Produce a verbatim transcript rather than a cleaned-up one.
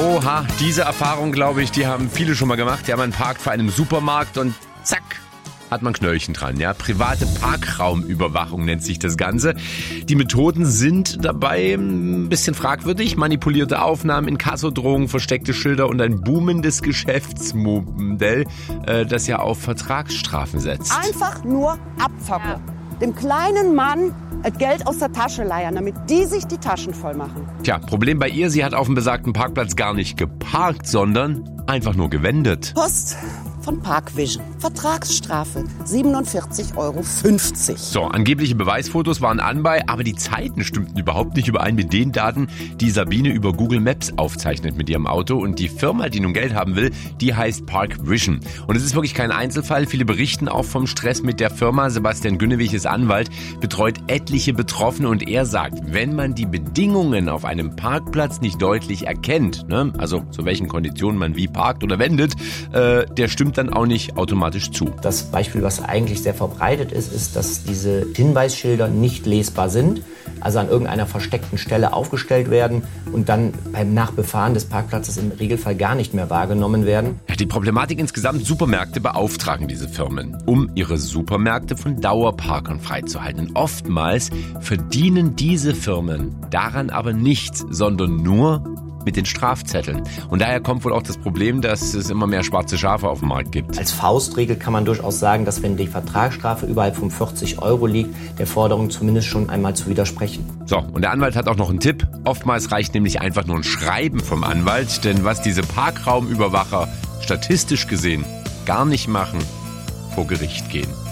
Oha, diese Erfahrung, glaube ich, die haben viele schon mal gemacht. Ja, man parkt vor einem Supermarkt und zack, hat man Knöllchen dran. Ja, private Parkraumüberwachung nennt sich das Ganze. Die Methoden sind dabei ein bisschen fragwürdig. Manipulierte Aufnahmen, Inkassodrohungen, versteckte Schilder und ein boomendes Geschäftsmodell, äh, das ja auf Vertragsstrafen setzt. Einfach nur abzocken. Ja. Dem kleinen Mann Geld aus der Tasche leiern, damit die sich die Taschen voll machen. Tja, Problem bei ihr, sie hat auf dem besagten Parkplatz gar nicht geparkt, sondern einfach nur gewendet. Post von Parkvision. Vertragsstrafe siebenundvierzig Euro fünfzig. So, angebliche Beweisfotos waren anbei, aber die Zeiten stimmten überhaupt nicht überein mit den Daten, die Sabine über Google Maps aufzeichnet mit ihrem Auto. Und die Firma, die nun Geld haben will, die heißt Parkvision. Und es ist wirklich kein Einzelfall. Viele berichten auch vom Stress mit der Firma. Sebastian Günnewig ist Anwalt, betreut etliche Betroffene und er sagt, wenn man die Bedingungen auf einem Parkplatz nicht deutlich erkennt, ne, also zu welchen Konditionen man wie parkt oder wendet, äh, der stimmt dann auch nicht automatisch zu. Das Beispiel, was eigentlich sehr verbreitet ist, ist, dass diese Hinweisschilder nicht lesbar sind, also an irgendeiner versteckten Stelle aufgestellt werden und dann beim Nachbefahren des Parkplatzes im Regelfall gar nicht mehr wahrgenommen werden. Ja, die Problematik insgesamt, Supermärkte beauftragen diese Firmen, um ihre Supermärkte von Dauerparkern freizuhalten. Und oftmals verdienen diese Firmen daran aber nichts, sondern nur mit den Strafzetteln. Und daher kommt wohl auch das Problem, dass es immer mehr schwarze Schafe auf dem Markt gibt. Als Faustregel kann man durchaus sagen, dass wenn die Vertragsstrafe überhalb von vierzig Euro liegt, der Forderung zumindest schon einmal zu widersprechen. So, und der Anwalt hat auch noch einen Tipp. Oftmals reicht nämlich einfach nur ein Schreiben vom Anwalt, denn was diese Parkraumüberwacher statistisch gesehen gar nicht machen, vor Gericht gehen.